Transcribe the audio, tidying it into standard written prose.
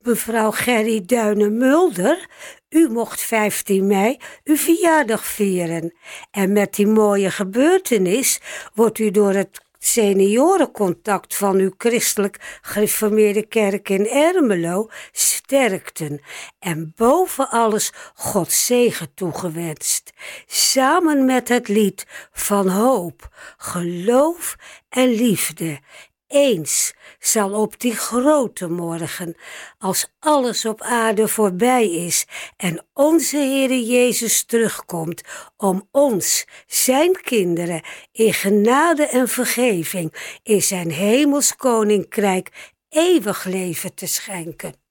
Mevrouw Gerry Duinen-Mulder, u mocht 15 mei uw verjaardag vieren. En met die mooie gebeurtenis wordt u door het seniorencontact van uw christelijk gereformeerde kerk in Ermelo sterkten en boven alles Gods zegen toegewenst. Samen met het lied van hoop, geloof en liefde. Eens zal op die grote morgen, als alles op aarde voorbij is en onze Heere Jezus terugkomt om ons, zijn kinderen, in genade en vergeving in zijn hemels koninkrijk eeuwig leven te schenken.